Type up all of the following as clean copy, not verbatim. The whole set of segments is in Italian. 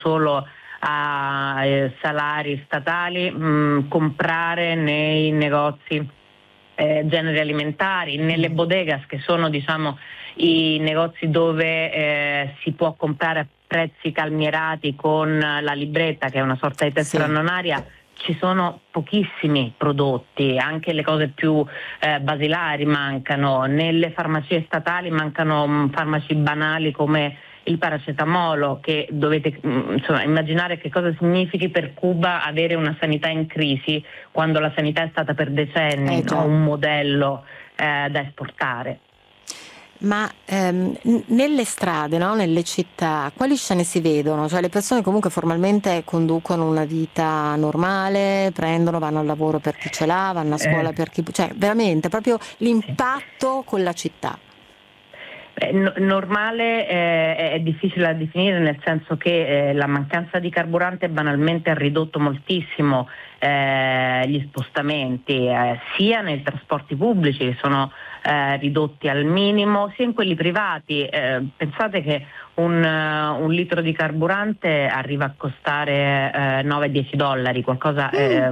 solo a salari statali, comprare nei negozi generi alimentari, nelle bodegas, che sono i negozi dove si può comprare a prezzi calmierati con la libretta, che è una sorta di tessera annonaria. Ci sono pochissimi prodotti, anche le cose più basilari mancano. Nelle farmacie statali mancano farmaci banali come il paracetamolo, che dovete immaginare che cosa significhi per Cuba avere una sanità in crisi quando la sanità è stata per decenni un modello da esportare. Ma nelle strade, no? Nelle città, quali scene si vedono? Cioè le persone comunque formalmente conducono una vita normale, prendono, vanno al lavoro per chi ce l'ha, vanno a scuola per chi... Cioè veramente proprio l'impatto con la città. Normale è difficile da definire, nel senso che la mancanza di carburante banalmente ha ridotto moltissimo gli spostamenti, sia nei trasporti pubblici, che sono ridotti al minimo, sia in quelli privati. Pensate che un litro di carburante arriva a costare $9-10, qualcosa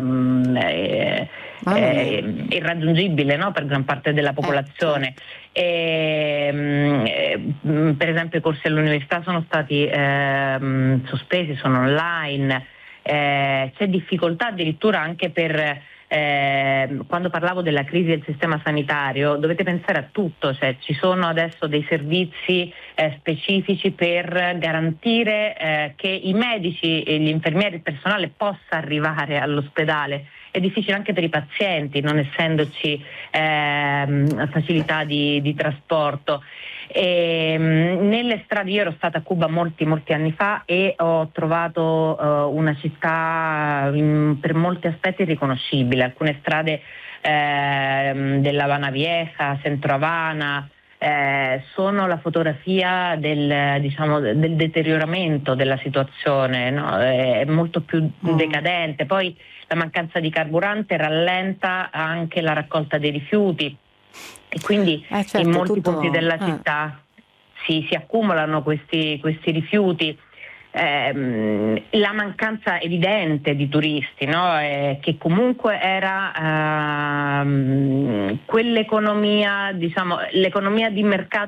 irraggiungibile, no? Per gran parte della popolazione. Per esempio i corsi all'università sono stati sospesi, sono online, c'è difficoltà addirittura anche per quando parlavo della crisi del sistema sanitario, dovete pensare a tutto, cioè ci sono adesso dei servizi specifici per garantire che i medici, gli infermieri, il personale possa arrivare all'ospedale. È difficile anche per i pazienti, non essendoci facilità di trasporto. Nelle strade, io ero stata a Cuba molti anni fa e ho trovato una città per molti aspetti riconoscibile. Alcune strade della Habana Vieja, Centro Havana, sono la fotografia del deterioramento della situazione, no? È molto più decadente. Poi la mancanza di carburante rallenta anche la raccolta dei rifiuti e quindi in molti punti della città si accumulano questi rifiuti. La mancanza evidente di turisti, no? Che comunque era quell'economia, l'economia di mercato